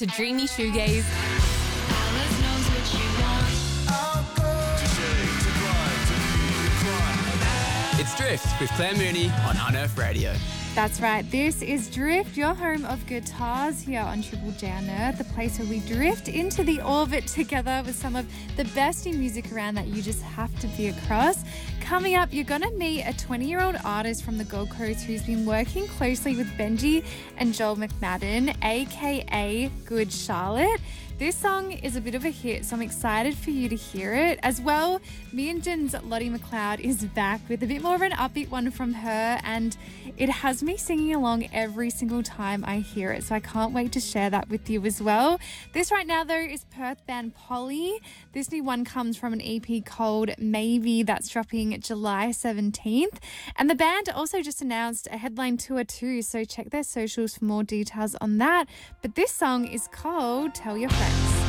to dreamy shoegaze. It's Drift with Claire Mooney on Unearth Radio. That's right. This is Drift, your home of guitars here on Triple J Unearth, the place where we drift into the orbit together with some of the best new music around that you just have to be across. Coming up, you're going to meet a 20-year-old artist from the Gold Coast who's been working closely with Benji and Joel McMadden, aka Good Charlotte. This song is a bit of a hit, so I'm excited for you to hear it. As well, Me and Jen's Lottie McLeod is back with a bit more of an upbeat one from her, and it has me singing along every single time I hear it, so I can't wait to share that with you as well. This right now, though, is Perth band Polly. This new one comes from an EP called Maybe that's dropping July 17th. And the band also just announced a headline tour too, so check their socials for more details on that. But this song is called Tell Your Friends.